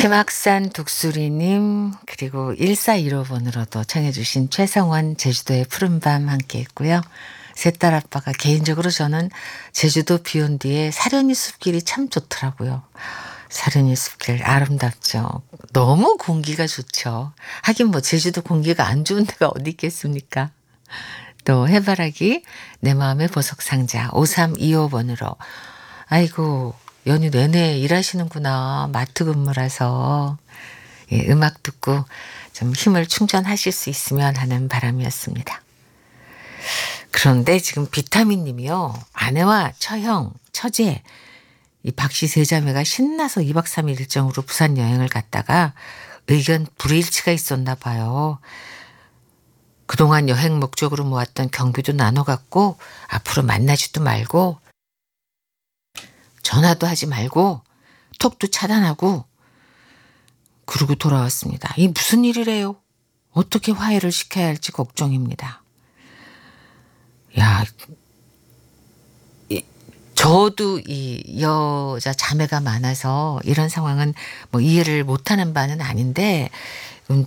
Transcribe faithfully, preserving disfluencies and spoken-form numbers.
개막산 독수리님 그리고 일사일오 번으로도 청해 주신 최성원 제주도의 푸른밤 함께 했고요. 셋 딸 아빠가 개인적으로 저는 제주도 비 온 뒤에 사려니 숲길이 참 좋더라고요. 사려니 숲길 아름답죠. 너무 공기가 좋죠. 하긴 뭐 제주도 공기가 안 좋은 데가 어디 있겠습니까. 또 해바라기 내 마음의 보석상자 오삼이오 번으로 아이고 연휴 내내 일하시는구나. 마트 근무라서 예, 음악 듣고 좀 힘을 충전하실 수 있으면 하는 바람이었습니다. 그런데 지금 비타민 님이요. 아내와 처형, 처제 이 박씨 세 자매가 신나서 이박 삼일 일정으로 부산 여행을 갔다가 의견 불일치가 있었나 봐요. 그동안 여행 목적으로 모았던 경비도 나눠 갖고 앞으로 만나지도 말고 전화도 하지 말고 톡도 차단하고 그러고 돌아왔습니다. 이 무슨 일이래요? 어떻게 화해를 시켜야 할지 걱정입니다. 야, 이, 저도 이 여자 자매가 많아서 이런 상황은 뭐 이해를 못하는 바는 아닌데 음,